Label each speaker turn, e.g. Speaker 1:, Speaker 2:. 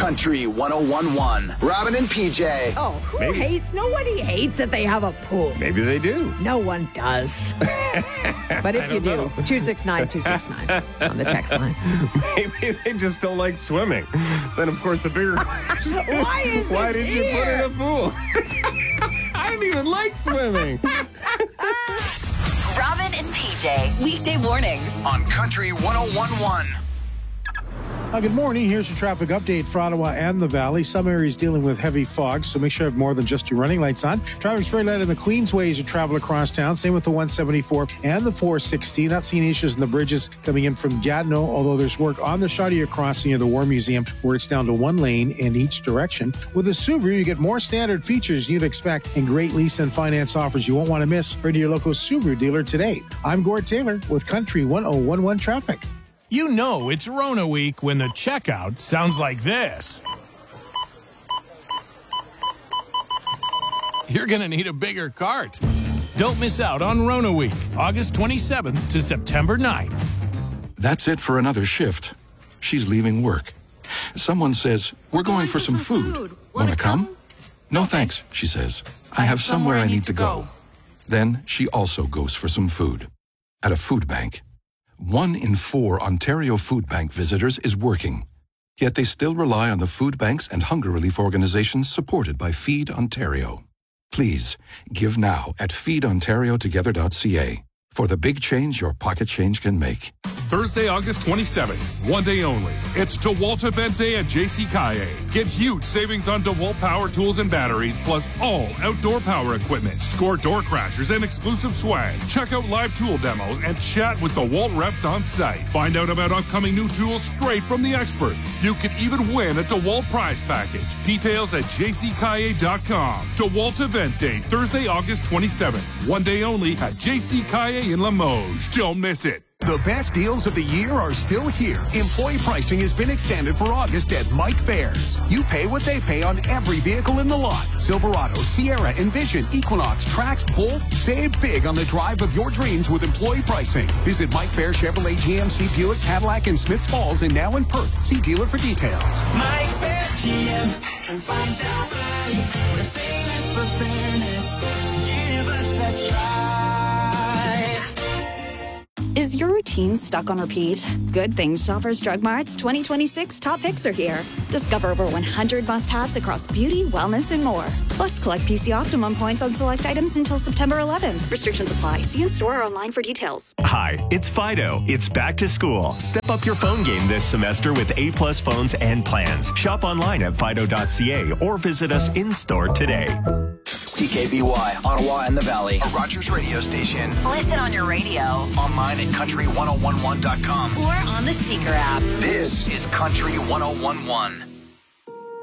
Speaker 1: Country 101.1. Robin and PJ.
Speaker 2: Oh, who hates? Nobody hates that they have a pool.
Speaker 3: Maybe they do.
Speaker 2: No one does. But if you do, 269-269 on the text line.
Speaker 3: Maybe they just don't like swimming. Then, of course, the bigger question is, why did you put in a pool? I didn't even like swimming.
Speaker 4: Robin and PJ, weekday mornings
Speaker 1: on Country 101.1.
Speaker 5: Good morning. Here's your traffic update for Ottawa and the Valley. Some areas dealing with heavy fog, so make sure you have more than just your running lights on. Traffic's very light on the Queensway as you travel across town. Same with the 174 and the 416. Not seeing issues in the bridges coming in from Gatineau, although there's work on the Chaudière crossing of the War Museum where it's down to one lane in each direction. With the Subaru, you get more standard features you'd expect and great lease and finance offers you won't want to miss. Hurry to your local Subaru dealer today. I'm Gord Taylor with Country 101.1 Traffic.
Speaker 6: You know it's Rona Week when the checkout sounds like this. You're going to need a bigger cart. Don't miss out on Rona Week, August 27th to September 9th.
Speaker 7: That's it for another shift. She's leaving work. Someone says, "We're going for some food. Want to come?" "No, thanks," she says. "I have somewhere I need to go." Then she also goes for some food at a food bank. 1 in 4 Ontario Food Bank visitors is working. Yet they still rely on the food banks and hunger relief organizations supported by Feed Ontario. Please, give now at feedontariotogether.ca for the big change your pocket change can make.
Speaker 8: Thursday, August 27th, one day only. It's DeWalt Event Day at JC Caillet. Get huge savings on DeWalt power tools and batteries, plus all outdoor power equipment. Score door crashers and exclusive swag. Check out live tool demos and chat with DeWalt reps on site. Find out about upcoming new tools straight from the experts. You can even win a DeWalt prize package. Details at jccaillet.com. DeWalt Event Day, Thursday, August 27th. One day only at JC Caillet in Limoges. Don't miss it.
Speaker 9: The best deals of the year are still here. Employee pricing has been extended for August at Mike Fairs. You pay what they pay on every vehicle in the lot. Silverado, Sierra, Envision, Equinox, Trax, Bolt. Save big on the drive of your dreams with employee pricing. Visit Mike Fair Chevrolet, GMC, Buick, Cadillac, and Smiths Falls, and now in Perth. See dealer for details.
Speaker 10: Mike Fair GM and find out why we're famous for fairness. Give us a try.
Speaker 11: Is your routine stuck on repeat? Good Things Shoppers Drug Mart's 2026 top picks are here. Discover over 100 must-haves across beauty, wellness, and more. Plus, collect PC Optimum points on select items until September 11th. Restrictions apply. See in store or online for details.
Speaker 12: Hi, it's Fido. It's back to school. Step up your phone game this semester with A+ phones and plans. Shop online at fido.ca or visit us in-store today.
Speaker 1: CKBY, Ottawa and the Valley, a Rogers radio station.
Speaker 4: Listen on your radio.
Speaker 1: Online at country1011.com.
Speaker 4: Or on the Seeker app.
Speaker 1: This is Country 101.1.